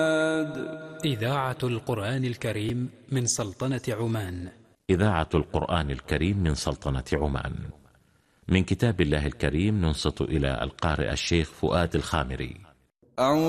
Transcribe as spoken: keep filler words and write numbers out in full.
إذاعة القرآن الكريم من سلطنة عمان. إذاعة القرآن الكريم من سلطنة عمان. من كتاب الله الكريم ننصت إلى القارئ الشيخ فؤاد الخامري.